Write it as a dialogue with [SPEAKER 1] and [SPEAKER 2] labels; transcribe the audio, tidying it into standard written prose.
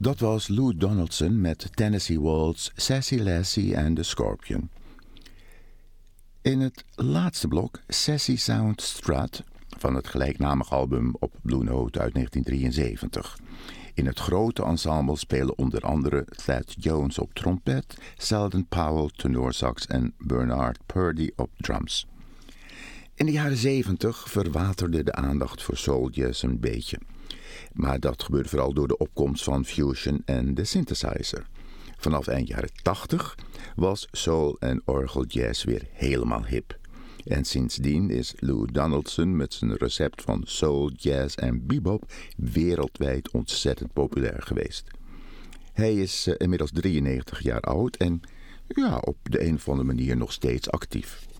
[SPEAKER 1] Dat was Lou Donaldson met Tennessee Waltz, Sassy Lassie en The Scorpion. In het laatste blok Sassy Sound Strut van het gelijknamige album op Blue Note uit 1973. In het grote ensemble spelen onder andere Thad Jones op trompet, Selden Powell tenorsax en Bernard Purdie op drums. In de jaren 70 verwaterde de aandacht voor soul jazz een beetje. Maar dat gebeurde vooral door de opkomst van fusion en de synthesizer. Vanaf eind jaren 80 was soul en orgel jazz weer helemaal hip. En sindsdien is Lou Donaldson met zijn recept van soul, jazz en bebop wereldwijd ontzettend populair geweest. Hij is inmiddels 93 jaar oud en op de een of andere manier nog steeds actief.